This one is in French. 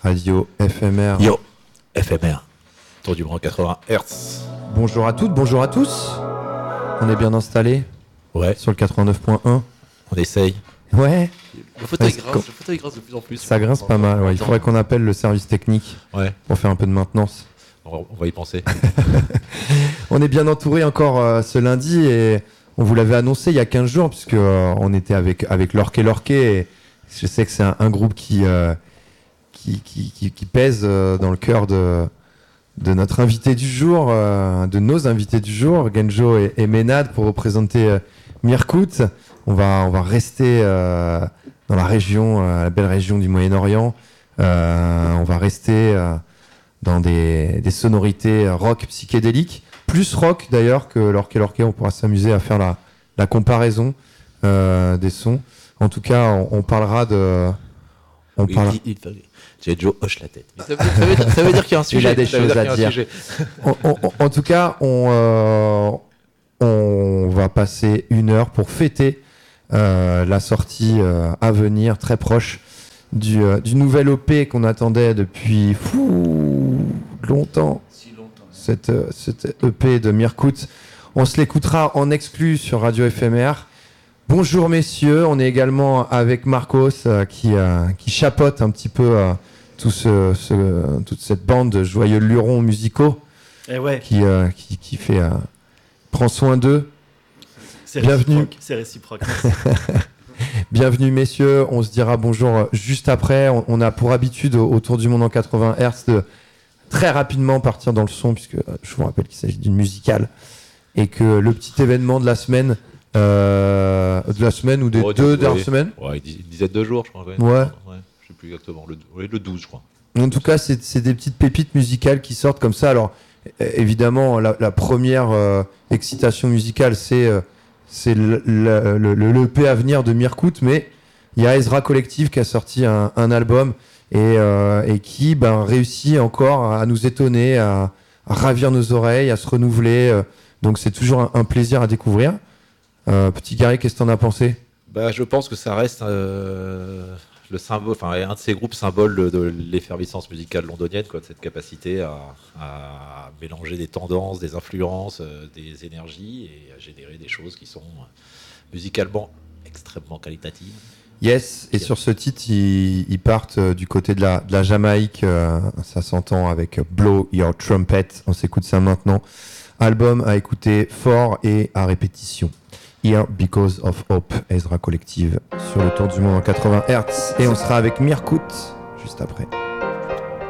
Radio FMR. Yo, FMR, tour du monde 80 Hz. Bonjour à toutes, bonjour à tous. On est bien installés Ouais, sur le 89.1. on essaye. Ouais, Le fauteuil Ouais, grince de plus en plus. ça grince pas mal. Ouais. Il faudrait qu'on appelle le service technique Ouais, pour faire un peu de maintenance. on va y penser. On est bien entouré encore ce lundi et on vous l'avait annoncé il y a 15 jours puisque on était avec Lorquet et je sais que c'est un groupe qui pèse dans le cœur de notre invité du jour, de nos invités du jour, Genjo et Ménade pour représenter Mirkout. On va rester dans la région, la belle région du Moyen-Orient. On va rester dans des sonorités rock psychédéliques, plus rock d'ailleurs que Lorquet. On pourra s'amuser à faire la comparaison des sons. En tout cas, on parlera de... Joe hoche la tête. Ça veut dire qu'il y a un sujet. Il a des choses à dire. En tout cas, on va passer 1 heure pour fêter la sortie à venir, très proche, du nouvel EP qu'on attendait depuis longtemps. Si longtemps. Cet EP de Mirkout. On se l'écoutera en exclu sur Radio FMR. Bonjour messieurs, on est également avec Marcos qui chapeaute un petit peu toute cette bande de joyeux lurons musicaux Eh ouais, qui prend soin d'eux. c'est Bienvenue. C'est réciproque. Bienvenue messieurs, on se dira bonjour juste après. On a pour habitude autour du monde en 80 Hz de très rapidement partir dans le son puisque je vous rappelle qu'il s'agit d'une musicale et que le petit événement de la semaine ou des deux dernières semaines. Ouais, une dizaine de jours, je crois. Ouais. Je sais plus exactement. Le 12, je crois. En tout cas, c'est des petites pépites musicales qui sortent comme ça. Alors, évidemment, la première excitation musicale, c'est le EP à venir de Mirkout, mais il y a Ezra Collective qui a sorti un album et qui réussit encore à nous étonner, à ravir nos oreilles, à se renouveler. Donc, c'est toujours un plaisir à découvrir. Petit Gary, qu'est-ce que t'en as pensé ? Je pense que ça reste le symbole, un de ces groupes symboles de l'effervescence musicale londonienne, quoi, de cette capacité à mélanger des tendances, des influences, des énergies et à générer des choses qui sont musicalement extrêmement qualitatives. Yes, et sur ce titre, ils partent du côté de la Jamaïque, ça s'entend avec Blow Your Trumpet, on s'écoute ça maintenant. Album à écouter fort et à répétition. Here Because of Hope, Ezra Collective, sur le tour du monde en 80 Hz. Et on sera avec Mirkout juste après.